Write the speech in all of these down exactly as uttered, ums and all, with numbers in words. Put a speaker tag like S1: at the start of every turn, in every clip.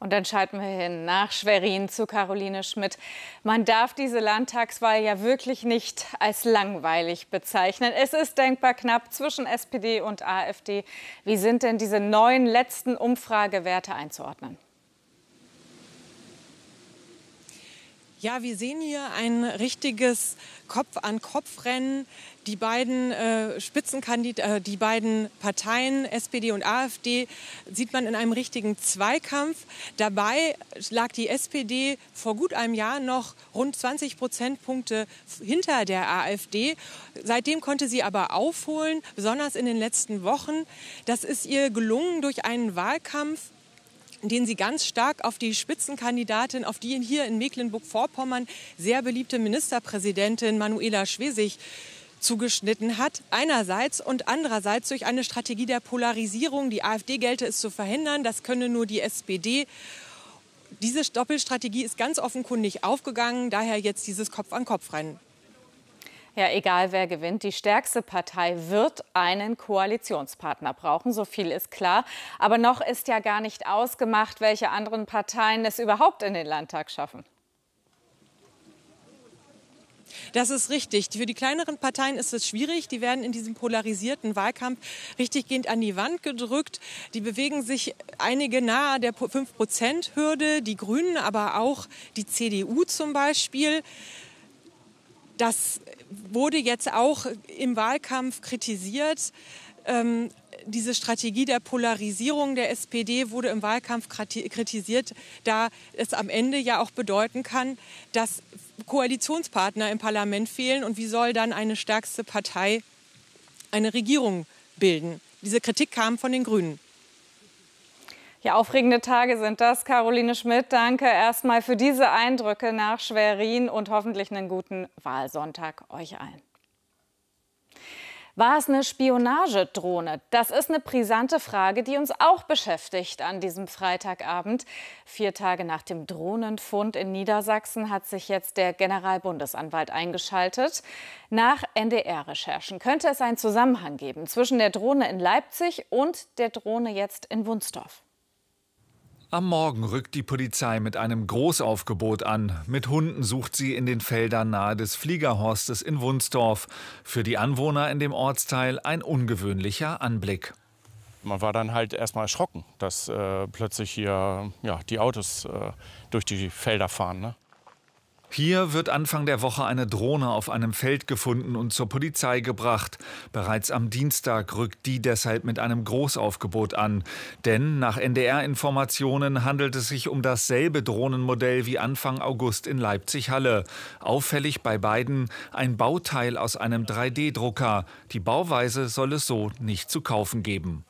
S1: Und dann schalten wir hin nach Schwerin zu Caroline Schmidt. Man darf diese Landtagswahl ja wirklich nicht als langweilig bezeichnen. Es ist denkbar knapp zwischen S P D und AfD. Wie sind denn diese neuen letzten Umfragewerte einzuordnen?
S2: Ja, wir sehen hier ein richtiges Kopf-an-Kopf-Rennen. Die beiden äh, Spitzenkandidaten, äh, die beiden Parteien, S P D und AfD, sieht man in einem richtigen Zweikampf. Dabei lag die S P D vor gut einem Jahr noch rund zwanzig Prozentpunkte hinter der AfD. Seitdem konnte sie aber aufholen, besonders in den letzten Wochen. Das ist ihr gelungen durch einen Wahlkampf, den sie ganz stark auf die Spitzenkandidatin, auf die hier in Mecklenburg-Vorpommern sehr beliebte Ministerpräsidentin Manuela Schwesig zugeschnitten hat, einerseits, und andererseits durch eine Strategie der Polarisierung. Die AfD gelte es zu verhindern, das könne nur die S P D. Diese Doppelstrategie ist ganz offenkundig aufgegangen, daher jetzt dieses Kopf-an-Kopf-Rennen.
S1: Ja, egal wer gewinnt, die stärkste Partei wird einen Koalitionspartner brauchen, so viel ist klar. Aber noch ist ja gar nicht ausgemacht, welche anderen Parteien es überhaupt in den Landtag schaffen.
S2: Das ist richtig. Für die kleineren Parteien ist es schwierig. Die werden in diesem polarisierten Wahlkampf richtiggehend an die Wand gedrückt. Die bewegen sich einige nahe der fünf Prozent Hürde, die Grünen, aber auch die C D U zum Beispiel. Das wurde jetzt auch im Wahlkampf kritisiert. Ähm, diese Strategie der Polarisierung der S P D wurde im Wahlkampf kritisiert, da es am Ende ja auch bedeuten kann, dass Koalitionspartner im Parlament fehlen. Und wie soll dann eine stärkste Partei eine Regierung bilden? Diese Kritik kam von den Grünen.
S1: Ja, aufregende Tage sind das. Caroline Schmidt, danke erstmal für diese Eindrücke nach Schwerin und hoffentlich einen guten Wahlsonntag euch allen. War es eine Spionagedrohne? Das ist eine brisante Frage, die uns auch beschäftigt an diesem Freitagabend. Vier Tage nach dem Drohnenfund in Niedersachsen hat sich jetzt der Generalbundesanwalt eingeschaltet. Nach N D R-Recherchen könnte es einen Zusammenhang geben zwischen der Drohne in Leipzig und der Drohne jetzt in Wunstorf.
S3: Am Morgen rückt die Polizei mit einem Großaufgebot an. Mit Hunden sucht sie in den Feldern nahe des Fliegerhorstes in Wunstorf. Für die Anwohner in dem Ortsteil ein ungewöhnlicher Anblick.
S4: Man war dann halt erstmal erschrocken, dass äh, plötzlich hier ja, die Autos äh, durch die Felder fahren. Ne?
S3: Hier wird Anfang der Woche eine Drohne auf einem Feld gefunden und zur Polizei gebracht. Bereits am Dienstag rückt die deshalb mit einem Großaufgebot an. Denn nach N D R-Informationen handelt es sich um dasselbe Drohnenmodell wie Anfang August in Leipzig-Halle. Auffällig bei beiden ein Bauteil aus einem drei D Drucker. Die Bauweise soll es so nicht zu kaufen geben.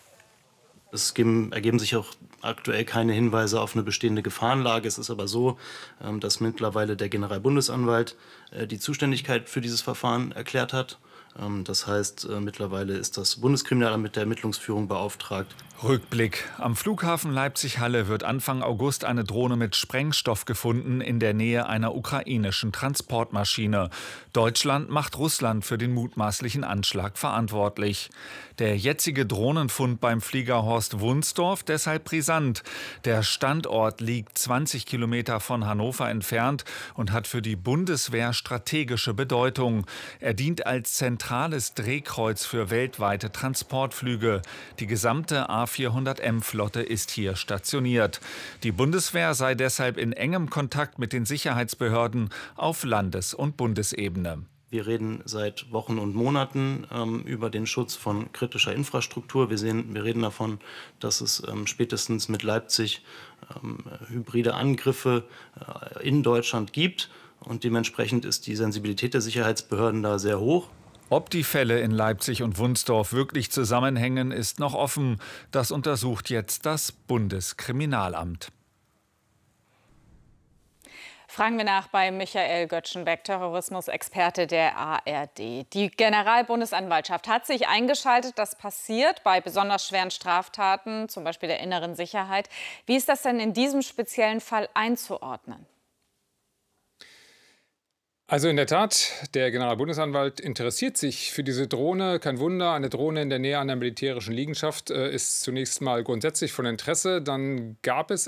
S5: Es geben, ergeben sich auch aktuell keine Hinweise auf eine bestehende Gefahrenlage. Es ist aber so, dass mittlerweile der Generalbundesanwalt die Zuständigkeit für dieses Verfahren erklärt hat. Das heißt, mittlerweile ist das Bundeskriminalamt mit der Ermittlungsführung beauftragt.
S3: Rückblick. Am Flughafen Leipzig-Halle wird Anfang August eine Drohne mit Sprengstoff gefunden in der Nähe einer ukrainischen Transportmaschine. Deutschland macht Russland für den mutmaßlichen Anschlag verantwortlich. Der jetzige Drohnenfund beim Fliegerhorst Wunstorf deshalb brisant. Der Standort liegt zwanzig Kilometer von Hannover entfernt und hat für die Bundeswehr strategische Bedeutung. Er dient als zentrales Drehkreuz für weltweite Transportflüge. Die gesamte A vierhundert M-Flotte ist hier stationiert. Die Bundeswehr sei deshalb in engem Kontakt mit den Sicherheitsbehörden auf Landes- und Bundesebene.
S5: Wir reden seit Wochen und Monaten ähm, über den Schutz von kritischer Infrastruktur. Wir, sehen, wir reden davon, dass es ähm, spätestens mit Leipzig ähm, hybride Angriffe äh, in Deutschland gibt. Und dementsprechend ist die Sensibilität der Sicherheitsbehörden da sehr hoch.
S3: Ob die Fälle in Leipzig und Wunstorf wirklich zusammenhängen, ist noch offen. Das untersucht jetzt das Bundeskriminalamt.
S1: Fragen wir nach bei Michael Göttschenbeck, Terrorismusexperte der A R D. Die Generalbundesanwaltschaft hat sich eingeschaltet. Das passiert bei besonders schweren Straftaten, zum Beispiel der inneren Sicherheit. Wie ist das denn in diesem speziellen Fall einzuordnen?
S6: Also in der Tat, der Generalbundesanwalt interessiert sich für diese Drohne. Kein Wunder, eine Drohne in der Nähe einer militärischen Liegenschaft äh, ist zunächst mal grundsätzlich von Interesse. Dann gab es